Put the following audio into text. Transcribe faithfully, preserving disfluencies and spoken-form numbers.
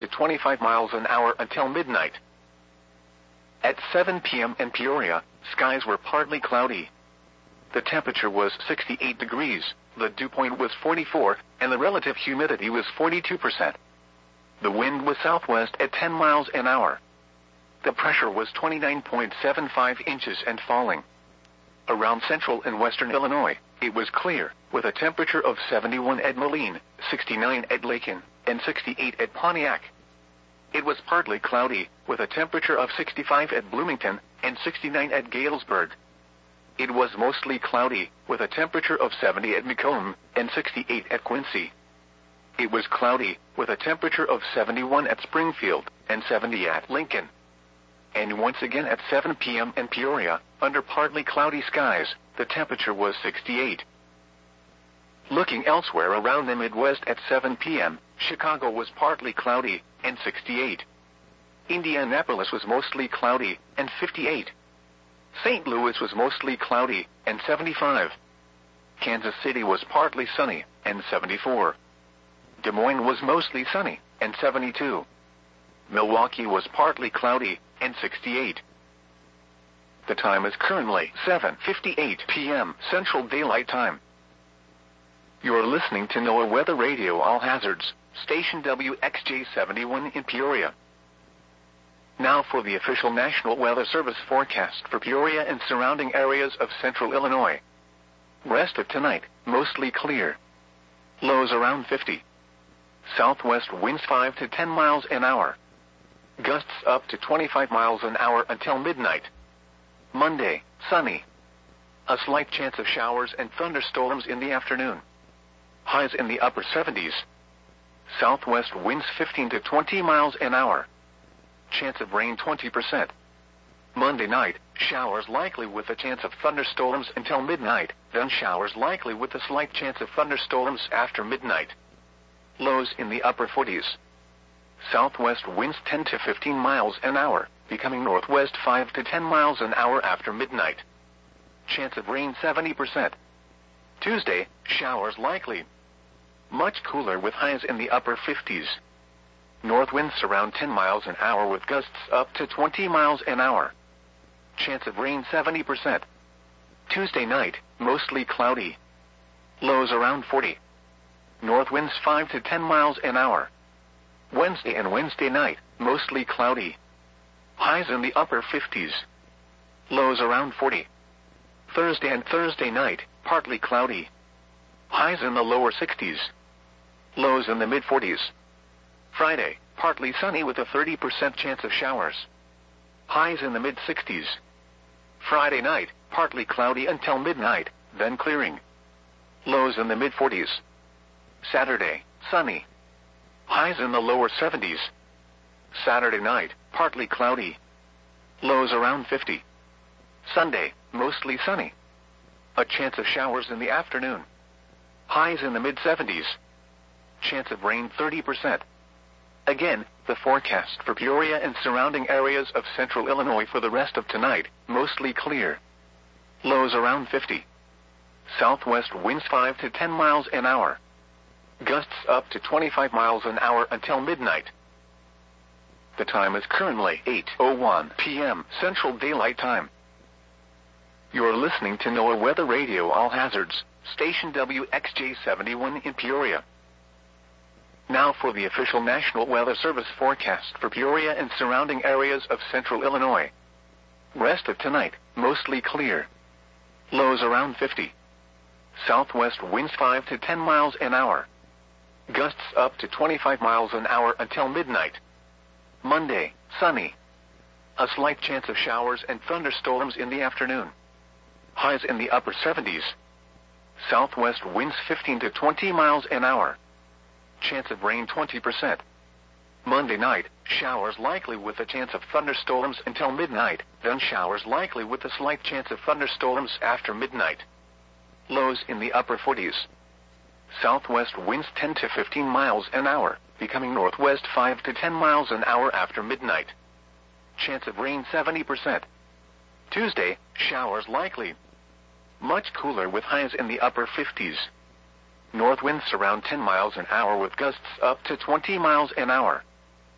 to twenty-five miles an hour until midnight. At seven p m in Peoria, skies were partly cloudy. The temperature was sixty-eight degrees, the dew point was forty-four, and the relative humidity was forty-two percent. The wind was southwest at ten miles an hour. The pressure was twenty-nine point seven five inches and falling. Around central and western Illinois, it was clear, with a temperature of seventy-one at Moline, sixty-nine at Lakin, and sixty-eight at Pontiac. It was partly cloudy, with a temperature of sixty-five at Bloomington and sixty-nine at Galesburg. It was mostly cloudy, with a temperature of seventy at Macomb and sixty-eight at Quincy. It was cloudy, with a temperature of seventy-one at Springfield and seventy at Lincoln. And once again at seven p m in Peoria, under partly cloudy skies, the temperature was sixty-eight. Looking elsewhere around the Midwest at seven p m, Chicago was partly cloudy and sixty-eight. Indianapolis was mostly cloudy and fifty-eight. Saint Louis was mostly cloudy and seventy-five. Kansas City was partly sunny and seventy-four. Des Moines was mostly sunny and seventy-two. Milwaukee was partly cloudy and sixty-eight. The time is currently seven fifty-eight p m Central Daylight Time. You're listening to NOAA Weather Radio All Hazards, station W X J seventy-one in Peoria. Now for the official National Weather Service forecast for Peoria and surrounding areas of central Illinois. Rest of tonight, mostly clear. Lows around fifty. Southwest winds five to ten miles an hour. Gusts up to twenty-five miles an hour until midnight. Monday, sunny. A slight chance of showers and thunderstorms in the afternoon. Highs in the upper seventies. Southwest winds fifteen to twenty miles an hour. Chance of rain twenty percent. Monday night, showers likely with a chance of thunderstorms until midnight, then showers likely with a slight chance of thunderstorms after midnight. Lows in the upper forties. Southwest winds ten to fifteen miles an hour, becoming northwest five to ten miles an hour after midnight. Chance of rain seventy percent. Tuesday, showers likely. Much cooler with highs in the upper fifties. North winds around ten miles an hour with gusts up to twenty miles an hour. Chance of rain seventy percent. Tuesday night, mostly cloudy. Lows around forty. North winds five to ten miles an hour. Wednesday and Wednesday night, mostly cloudy. Highs in the upper fifties. Lows around forty. Thursday and Thursday night, partly cloudy. Highs in the lower sixties. Lows in the mid forties. Friday, partly sunny with a thirty percent chance of showers. Highs in the mid sixties. Friday night, partly cloudy until midnight, then clearing. Lows in the mid forties. Saturday, sunny. Highs in the lower seventies. Saturday night, partly cloudy. Lows around fifty. Sunday, mostly sunny. A chance of showers in the afternoon. Highs in the mid seventies. Chance of rain thirty percent. Again, the forecast for Peoria and surrounding areas of central Illinois for the rest of tonight, mostly clear. Lows around fifty. Southwest winds five to ten miles an hour. Gusts up to twenty-five miles an hour until midnight. The time is currently eight oh one p m Central Daylight Time. You're listening to NOAA Weather Radio All Hazards, station W X J seventy-one in Peoria. Now for the official National Weather Service forecast for Peoria and surrounding areas of central Illinois. Rest of tonight, mostly clear. Lows around fifty. Southwest winds five to ten miles an hour. Gusts up to twenty-five miles an hour until midnight. Monday, sunny. A slight chance of showers and thunderstorms in the afternoon. Highs in the upper seventies. Southwest winds fifteen to twenty miles an hour. Chance of rain twenty percent. Monday night, showers likely with a chance of thunderstorms until midnight, then showers likely with a slight chance of thunderstorms after midnight. Lows in the upper forties. Southwest winds ten to fifteen miles an hour, becoming northwest five to ten miles an hour after midnight. Chance of rain seventy percent. Tuesday, showers likely. Much cooler with highs in the upper fifties. North winds around ten miles an hour with gusts up to twenty miles an hour.